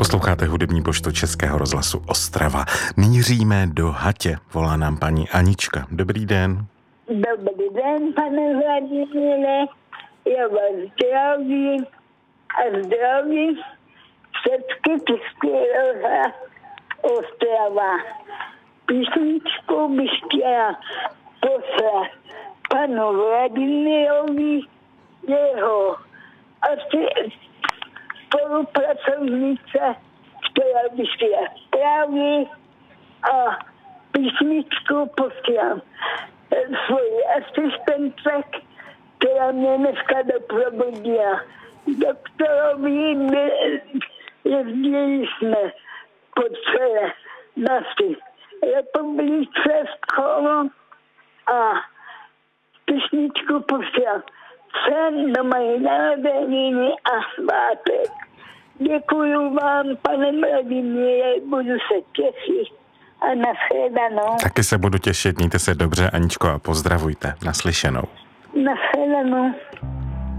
Posloucháte hudební poštu Českého rozhlasu Ostrava. Míříme do Hatě, volá nám paní Anička. Dobrý den. Dobrý den, pane Vladimíre. Já vás zdravím a zdravím všechny Českého Ostrava. Písničku bych chtěla poslat panu Vladimírovi, jeho asi spolupracovnice, která bych chtěla zprávy a písničku posílám svoji asistence, která mě dneska doprovodila. Doktorovi jezdili jsme po celé naší republice skoro a písničku posílám sem do mají narozeniny a svátek. Děkuju vám, pane Vladimíre, budu se těšit a nashledanou. Taky se budu těšit, mějte se dobře, Aničko, a pozdravujte. Naslyšenou. Nashledanou.